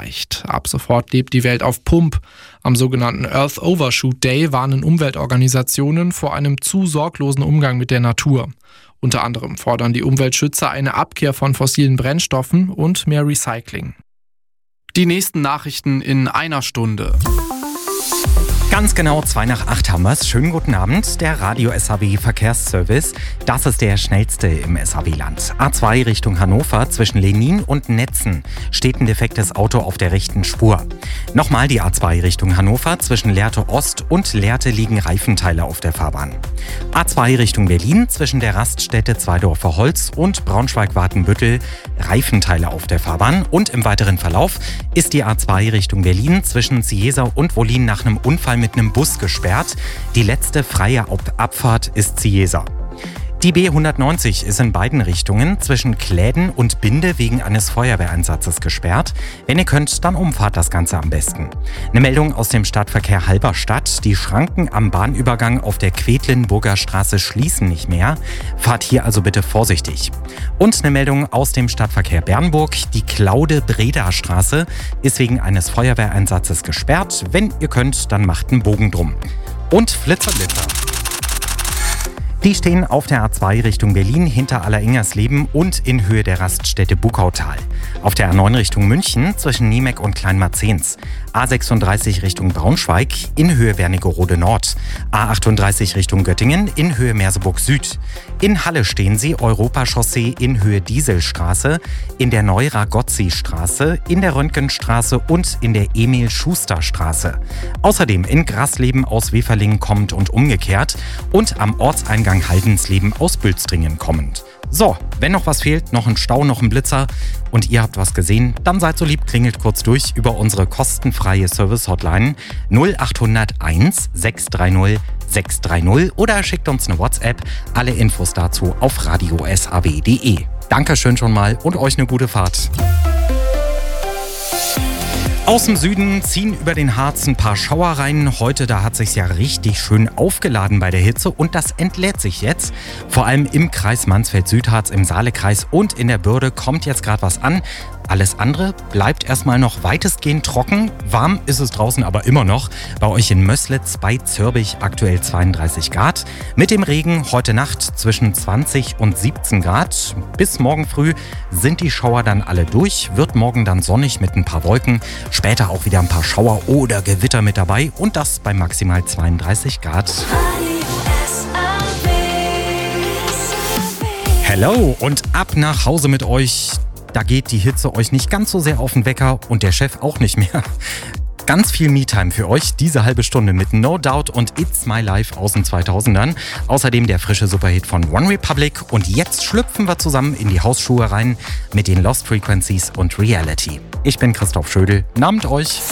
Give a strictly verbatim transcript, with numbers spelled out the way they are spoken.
erreicht. Ab sofort lebt die Welt auf Pump. Am sogenannten Earth Overshoot Day warnen Umweltorganisationen vor einem zu sorglosen Umgang mit der Natur. Unter anderem fordern die Umweltschützer eine Abkehr von fossilen Brennstoffen und mehr Recycling. Die nächsten Nachrichten in einer Stunde. Ganz genau zwei nach acht haben wir's. Schönen guten Abend, der Radio S A W Verkehrsservice. Das ist der schnellste im S A W-Land. A zwei Richtung Hannover zwischen Lenin und Netzen steht ein defektes Auto auf der rechten Spur. Nochmal die A zwei Richtung Hannover zwischen Lehrte Ost und Lehrte liegen Reifenteile auf der Fahrbahn. A zwei Richtung Berlin zwischen der Raststätte Zweidorfer Holz und Braunschweig-Watenbüttel Reifenteile auf der Fahrbahn. Und im weiteren Verlauf ist die A zwei Richtung Berlin zwischen Ciesa und Wollin nach einem Unfall mit einem Bus gesperrt. Die letzte freie Abfahrt ist Ciesa. Die B hundertneunzig ist in beiden Richtungen zwischen Kläden und Binde wegen eines Feuerwehreinsatzes gesperrt. Wenn ihr könnt, dann umfahrt das Ganze am besten. Eine Meldung aus dem Stadtverkehr Halberstadt. Die Schranken am Bahnübergang auf der Quedlinburger Straße schließen nicht mehr. Fahrt hier also bitte vorsichtig. Und eine Meldung aus dem Stadtverkehr Bernburg. Die Claude-Breda-Straße ist wegen eines Feuerwehreinsatzes gesperrt. Wenn ihr könnt, dann macht einen Bogen drum. Und Flitzerblitzer. Die stehen auf der A zwei Richtung Berlin hinter Alleringers-Leben und in Höhe der Raststätte Buckautal. Auf der A neun Richtung München zwischen Niemek und Kleinmarzens. A sechsunddreißig Richtung Braunschweig in Höhe Wernigerode Nord. A achtunddreißig Richtung Göttingen in Höhe Merseburg Süd. In Halle stehen sie Europachaussee in Höhe Dieselstraße, in der Neuragozzi-Straße, in der Röntgenstraße und in der Emil-Schuster-Straße. Außerdem in Grasleben aus Weferlingen kommend und umgekehrt und am Ortseingang Haldensleben aus Bülstringen kommend. So, wenn noch was fehlt, noch ein Stau, noch ein Blitzer und ihr habt was gesehen, dann seid so lieb, klingelt kurz durch über unsere kostenfreie Service-Hotline null acht null null eins sechs drei null sechs drei null oder schickt uns eine WhatsApp. Alle Infos dazu auf radio s a w punkt d e. Dankeschön schon mal und euch eine gute Fahrt. Aus dem Süden ziehen über den Harz ein paar Schauer rein. Heute, da hat sich's ja richtig schön aufgeladen bei der Hitze und das entlädt sich jetzt. Vor allem im Kreis Mansfeld-Südharz, im Saalekreis und in der Bürde kommt jetzt gerade was an. Alles andere bleibt erstmal noch weitestgehend trocken. Warm ist es draußen aber immer noch. Bei euch in Möslitz bei Zürbich aktuell zweiunddreißig Grad. Mit dem Regen heute Nacht zwischen zwanzig und siebzehn Grad. Bis morgen früh sind die Schauer dann alle durch. Wird morgen dann sonnig mit ein paar Wolken. Später auch wieder ein paar Schauer oder Gewitter mit dabei. Und das bei maximal zweiunddreißig Grad. Hello und ab nach Hause mit euch. Da geht die Hitze euch nicht ganz so sehr auf den Wecker und der Chef auch nicht mehr. Ganz viel Me-Time für euch, diese halbe Stunde mit No Doubt und It's My Life aus den zweitausendern. Außerdem der frische Superhit von One Republic. Und jetzt schlüpfen wir zusammen in die Hausschuhe rein mit den Lost Frequencies und Reality. Ich bin Christoph Schödel, namens euch.